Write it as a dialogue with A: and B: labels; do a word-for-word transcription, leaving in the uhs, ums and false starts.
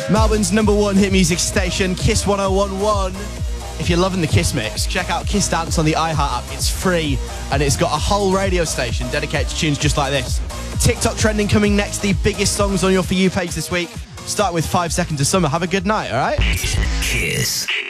A: Melbourne's number one hit music station, Kiss one oh one one. If you're loving the Kiss mix, check out Kiss Dance on the iHeart app. It's free, and it's got a whole radio station dedicated to tunes just like this. TikTok trending coming next, the biggest songs on your For You page this week. Start with Five Seconds of Summer. Have a good night, all right?
B: Kiss.